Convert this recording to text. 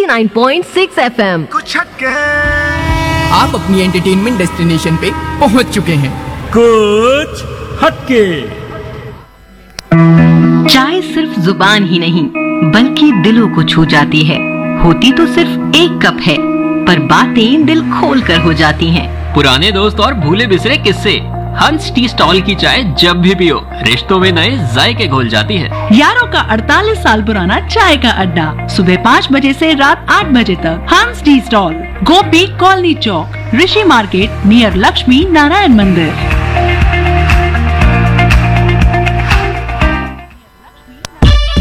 89.6 FM। कुछ हटके आप अपनी एंटरटेनमेंट डेस्टिनेशन पे पहुंच चुके हैं। कुछ हटके। चाय सिर्फ जुबान ही नहीं बल्कि दिलों को छू जाती है। होती तो सिर्फ एक कप है पर बातें दिल खोल कर हो जाती हैं। पुराने दोस्त और भूले बिसरे किस्से। हंस टी स्टॉल की चाय जब भी पियो रिश्तों में नए जायके घोल जाती है। यारों का 48 साल पुराना चाय का अड्डा सुबह 5 बजे से रात 8 बजे तक। हंस टी स्टॉल, गोपी कॉलोनी चौक, ऋषि मार्केट नियर लक्ष्मी नारायण मंदिर।